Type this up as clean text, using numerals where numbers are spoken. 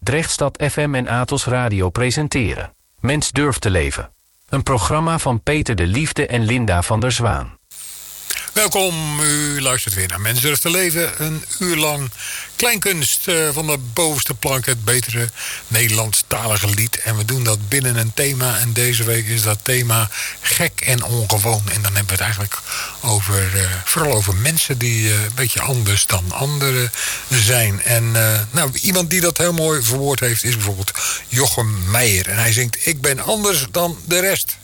Drechtstad FM en Atos Radio presenteren Mens durft te leven. Een programma van Peter de Liefde en Linda van der Zwaan. Welkom, u luistert weer naar Mens durft te leven. Een uur lang kleinkunst van de bovenste plank, het betere Nederlandstalige lied. En we doen dat binnen een thema. En deze week is dat thema gek en ongewoon. En dan hebben we het eigenlijk vooral over mensen die een beetje anders dan anderen zijn. En iemand die dat heel mooi verwoord heeft is bijvoorbeeld Jochem Meijer. En hij zingt: ik ben anders dan de rest.